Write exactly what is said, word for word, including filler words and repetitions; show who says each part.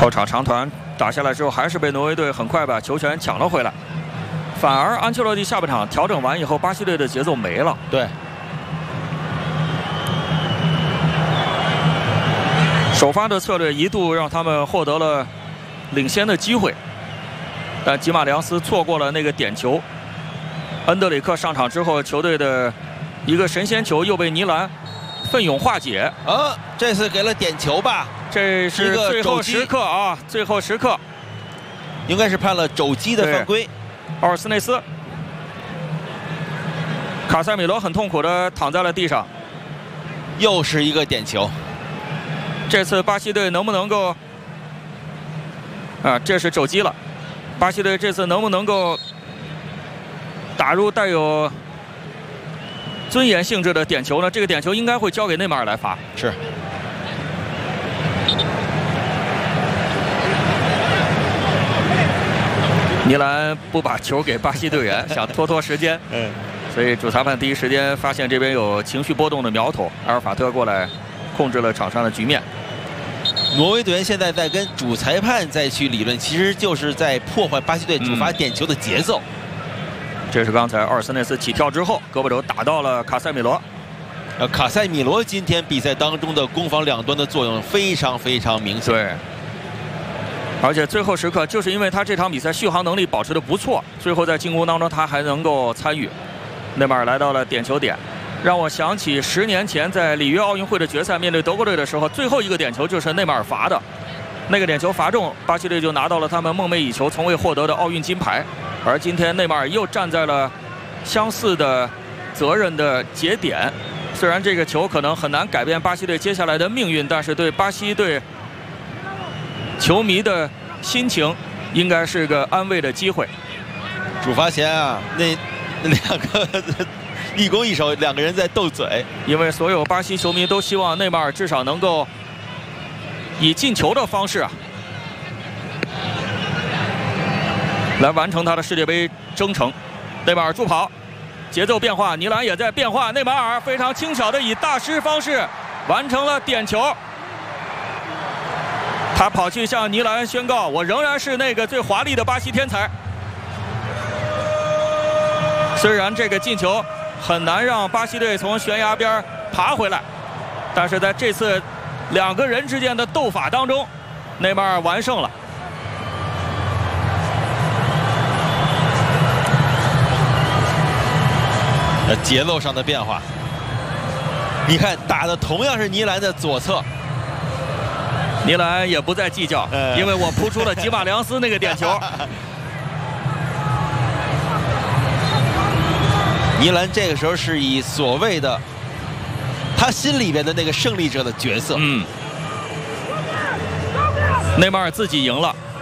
Speaker 1: 后场长传打下来之后，还是被挪威队很快把球权抢了回来。反而安切洛蒂下半场调整完以后，巴西队的节奏没了。
Speaker 2: 对，
Speaker 1: 首发的策略一度让他们获得了领先的机会，但吉马良斯错过了那个点球。恩德里克上场之后，球队的一个神仙球又被尼兰奋勇化解。
Speaker 2: 呃，这次给了点球吧？
Speaker 1: 这是最后时刻啊，最后时刻，
Speaker 2: 应该是判了肘击的犯规。
Speaker 1: 奥尔斯内斯，卡塞米罗很痛苦地躺在了地上。
Speaker 2: 又是一个点球。
Speaker 1: 这次巴西队能不能够啊？这是肘击了。巴西队这次能不能够打入带有尊严性质的点球呢？这个点球应该会交给内马尔来罚。
Speaker 2: 是。
Speaker 1: 尼兰不把球给巴西队员，想拖拖时间。
Speaker 2: 嗯。
Speaker 1: 所以主裁判第一时间发现这边有情绪波动的苗头，阿尔法特过来控制了场上的局面。
Speaker 2: 挪威队员现在在跟主裁判再去理论，其实就是在破坏巴西队主罚点球的节奏。
Speaker 1: 嗯、这是刚才奥尔斯内斯起跳之后，胳膊肘打到了卡塞米罗。
Speaker 2: 呃，卡塞米罗今天比赛当中的攻防两端的作用非常非常明显。
Speaker 1: 对。而且最后时刻，就是因为他这场比赛续航能力保持的不错，最后在进攻当中他还能够参与。内马尔来到了点球点，让我想起十年前在里约奥运会的决赛面对德国队的时候，最后一个点球就是内马尔罚的，那个点球罚中，巴西队就拿到了他们梦寐以求、从未获得的奥运金牌。而今天内马尔又站在了相似的责任的节点，虽然这个球可能很难改变巴西队接下来的命运，但是对巴西队球迷的心情应该是个安慰的机会。
Speaker 2: 主罚前啊，那那两个一攻一守，两个人在斗嘴，
Speaker 1: 因为所有巴西球迷都希望内马尔至少能够以进球的方式啊，来完成他的世界杯征程。内马尔助跑，节奏变化，尼兰也在变化，内马尔非常轻巧的以大师方式完成了点球。他跑去向尼兰宣告：“我仍然是那个最华丽的巴西天才。”虽然这个进球很难让巴西队从悬崖边爬回来，但是在这次两个人之间的斗法当中，内马尔完胜了。
Speaker 2: 呃，节奏上的变化，你看打的同样是尼兰的左侧。
Speaker 1: 尼兰也不再计较，呃、因为我扑出了吉马良斯那个点球。
Speaker 2: 尼兰这个时候是以所谓的他心里边的那个胜利者的角色。
Speaker 1: 嗯，内马尔自己赢了。